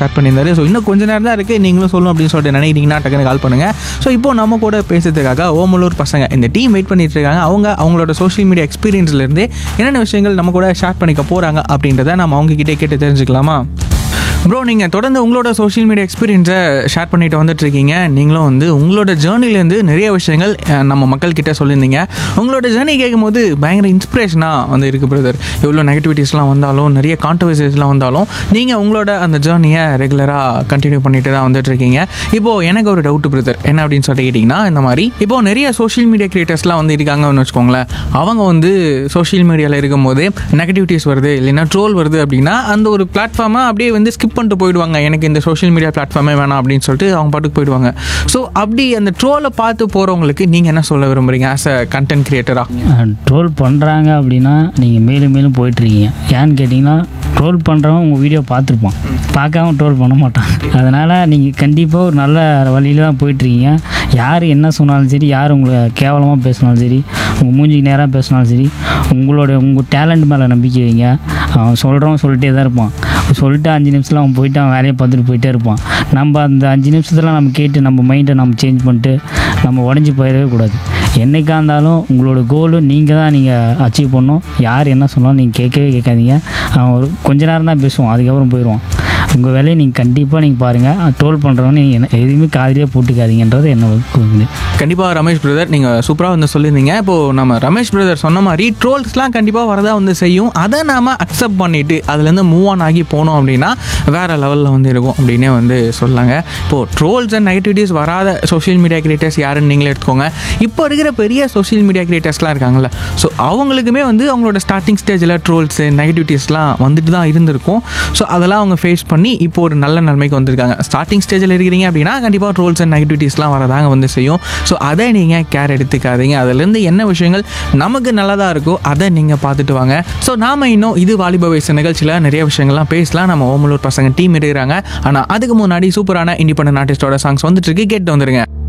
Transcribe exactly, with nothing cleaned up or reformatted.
Share பண்ணியிருந்தாரு. So இன்னும் கொஞ்சம் நேரம் தான் இருக்குது, நீங்களும் சொல்லணும் அப்படின்னு சொல்லிட்டு நினைக்கிறீங்கன்னா டக்குன்னு கால் பண்ணுங்கள். ஸோ இப்போ நம்ம கூட பேசுறதுக்காக ஓமலூர் பசங்க இந்த டீம் வெயிட் பண்ணிட்டு இருக்காங்க. அவங்க அவங்களோட சோஷியல் மீடியா எக்ஸ்பீரியன்ஸ்லேருந்து என்னென்ன விஷயங்கள் நம்ம கூட ஷேர் பண்ணிக்க போகிறாங்க அப்படின்றத நம்ம அவங்க கிட்டே கேட்டு தெரிஞ்சுக்கலாமா? ப்ரோ, நீங்கள் தொடர்ந்து உங்களோட சோஷியல் மீடியா எக்ஸ்பீரியன்ஸை ஷேர் பண்ணிட்டு வந்துட்டு இருக்கீங்க. நீங்களும் வந்து உங்களோட ஜேர்னிலேருந்து நிறைய விஷயங்கள் நம்ம மக்கள்கிட்ட சொல்லியிருந்தீங்க. உங்களோட ஜேர்னி கேட்கும்போது பயங்கர இன்ஸ்பிரேஷனாக வந்து இருக்குது பிரதர். எவ்வளோ நெகட்டிவிட்டிஸ்லாம் வந்தாலும், நிறைய கான்ட்ரவர்சிஸ்லாம் வந்தாலும், நீங்கள் உங்களோட அந்த ஜேர்னியை ரெகுலராக கண்டினியூ பண்ணிட்டு தான் வந்துட்டு இருக்கீங்க. இப்போது எனக்கு ஒரு டவுட் பிரதர், என்ன அப்படின்னு சொல்லிட்டு கேட்டிங்கன்னா, இந்த மாதிரி இப்போது நிறைய சோஷியல் மீடியா கிரியேட்டர்ஸ்லாம் வந்து இருக்காங்கன்னு வச்சுக்கோங்களேன். அவங்க வந்து சோஷியல் மீடியாவில் இருக்கும்போது நெகட்டிவிட்டிஸ் வருது, இல்லைன்னா ட்ரோல் வருது அப்படின்னா அந்த ஒரு பிளாட்ஃபார்மை அப்படியே வந்து ஸ்கிப் பண்ணிட்டு போயிடுவாங்க. எனக்கு இந்த சோஷியல் மீடியா பிளாட்ஃபார்மே வேணாம் அப்படின்னு சொல்லிட்டு அவங்க பாட்டுக்கு போயிடுவாங்க. ஸோ அப்படி அந்த ட்ரோலை பார்த்து போகிறவங்களுக்கு நீங்கள் என்ன சொல்ல விரும்புகிறீங்க ஆஸ் அ கண்டென்ட் கிரியேட்டராக? ட்ரோல் பண்ணுறாங்க அப்படின்னா நீங்கள் மேலும் மேலும் போயிட்டுருக்கீங்க. ஏன்னு கேட்டிங்கன்னா, ட்ரோல் பண்ணுறவன் உங்கள் வீடியோ பார்த்துருப்பான், பார்க்காம ட்ரோல் பண்ண மாட்டான். அதனால் நீங்கள் கண்டிப்பாக ஒரு நல்ல வழியில் தான் போயிட்டுருக்கீங்க. யார் என்ன சொன்னாலும் சரி, யார் உங்களை கேவலமாக பேசினாலும் சரி, உங்கள் மூஞ்சிக்கு நேராக பேசினாலும் சரி, உங்களோட உங்கள் டேலண்ட் மேலே நம்பிக்கை வைங்க. அவன் சொல்கிறவன் சொல்லிட்டே தான் இருப்பான். சொல்லிட்டு அஞ்சு நிமிஷத்தில் அவன் போயிட்டு அவன் வேலையை பார்த்துட்டு போயிட்டே இருப்பான். நம்ம அந்த அஞ்சு நிமிஷத்தில் நம்ம கேட்டு நம்ம மைண்டை நம்ம சேஞ்ச் பண்ணிட்டு நம்ம உடஞ்சி போயிடவே கூடாது. என்றைக்கா இருந்தாலும் உங்களோட கோலு நீங்கள் தான் நீங்கள் அச்சீவ் பண்ணணும். யார் என்ன சொன்னாலும் நீங்கள் கேட்கவே கேட்காதீங்க. அவன் ஒரு கொஞ்ச நேரம் தான் பேசுவான், அதுக்கப்புறம் போயிடுவான். உங்கள் வேலையை நீங்கள் கண்டிப்பாக நீங்கள் பாருங்கள். ட்ரோல் பண்ணுறவங்க நீங்கள் என்ன எதுவுமே காதிலே போட்டுக்காதீங்கன்றது என்ன வந்து. கண்டிப்பாக ரமேஷ் பிரதர், நீங்கள் சூப்பராக வந்து சொல்லியிருந்தீங்க. இப்போது நம்ம ரமேஷ் பிரதர் சொன்ன மாதிரி ட்ரோல்ஸ்லாம் கண்டிப்பாக வரதான் வந்து செய்யும். அதை நாம் அக்செப்ட் பண்ணிவிட்டு அதுலேருந்து மூவ் ஆன் ஆகி போனோம் அப்படின்னா வேறு லெவலில் வந்து இருக்கும் அப்படின்னே வந்து சொல்லாங்க. இப்போது ட்ரோல்ஸ் அண்ட் நெகட்டிவிட்டிஸ் வராத சோஷியல் மீடியா கிரியேட்டர்ஸ் யாருன்னு நீங்களே எடுத்துக்கோங்க. இப்போ இருக்கிற பெரிய சோஷியல் மீடியா கிரியேட்டர்ஸ்லாம் இருக்காங்கல்ல, ஸோ அவங்களுக்குமே வந்து அவங்களோட ஸ்டார்டிங் ஸ்டேஜில் ட்ரோல்ஸு நெகட்டிவிட்டிஸ்லாம் வந்துட்டு தான் இருந்திருக்கும். ஸோ அதெல்லாம் அவங்க ஃபேஸ் பண்ணி இப்போ ஒரு நல்ல நிலைமைக்கு வந்திருக்காங்க. ஸ்டார்டிங் ஸ்டேஜில் இருக்கிறீங்க அப்படின்னா கண்டிப்பாக ட்ரோல்ஸ் அண்ட் நெகட்டிவிட்டிஸ்லாம் வரதாங்க வந்து செய்யும். ஸோ அதை நீங்கள் கேர் எடுத்துக்காதீங்க. அதுலேருந்து என்ன விஷயங்கள் நமக்கு நல்லதாக இருக்கோ அதை நீங்கள் பார்த்துட்டு வாங்க. ஸோ நாம் இன்னும் இது வாலிப வயசு நிகழ்ச்சியில் நிறைய விஷயங்கள்லாம் பேசலாம். நம்ம ஓமலூர் பசங்க டீம் இருக்கிறாங்க. ஆனால் அதுக்கு முன்னாடி சூப்பரான இண்டிபெண்டன்ட் ஆர்டிஸ்டோட சாங்ஸ் வந்துட்டு இருக்கு, கேட்டு வந்துருங்க.